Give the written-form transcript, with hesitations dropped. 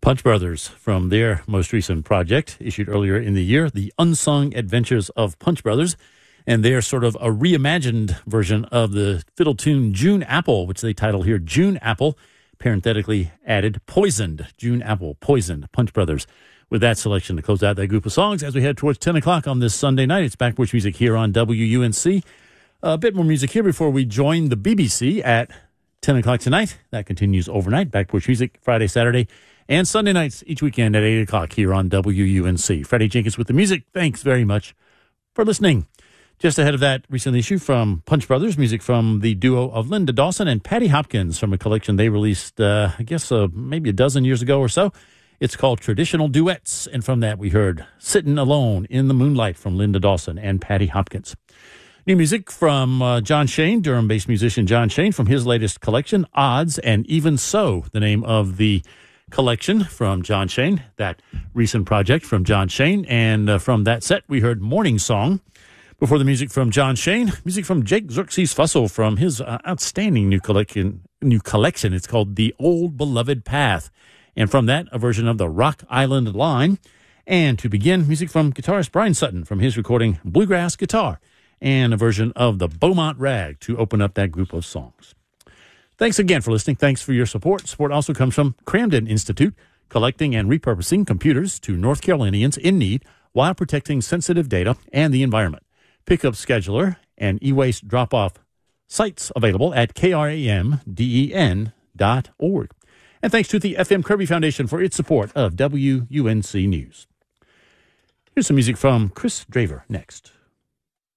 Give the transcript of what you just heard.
Punch Brothers from their most recent project, issued earlier in the year, The Unsung Adventures of Punch Brothers. And they're sort of a reimagined version of the fiddle tune June Apple, which they title here June Apple, parenthetically added Poisoned. June Apple, Poisoned, Punch Brothers. With that selection to close out that group of songs as we head towards 10 o'clock on this Sunday night. It's Backporch Music here on WUNC. A bit more music here before we join the BBC at 10 o'clock tonight. That continues overnight. Backporch Music Friday, Saturday, and Sunday nights each weekend at 8 o'clock here on WUNC. Freddie Jenkins with the music. Thanks very much for listening. Just ahead of that, recent issue from Punch Brothers, music from the duo of Linda Dawson and Patty Hopkins from a collection they released, maybe a dozen years ago or so. It's called Traditional Duets, and from that we heard Sittin' Alone in the Moonlight from Linda Dawson and Patty Hopkins. New music from John Shane, Durham-based musician John Shane, from his latest collection, Odds and Even So, the name of the collection from John Shane, that recent project from John Shane. And from that set, we heard Morning Song. Before the music from John Shane, music from Jake Xerxes Fussell from his outstanding new collection. It's called The Old Beloved Path. And from that, a version of the Rock Island Line. And to begin, music from guitarist Brian Sutton from his recording Bluegrass Guitar, and a version of the Beaumont Rag to open up that group of songs. Thanks again for listening. Thanks for your support. Support also comes from Cramden Institute, collecting and repurposing computers to North Carolinians in need while protecting sensitive data and the environment. Pickup scheduler and e-waste drop-off sites available at kramden.org. And thanks to the FM Kirby Foundation for its support of WUNC News. Here's some music from Chris Draver next.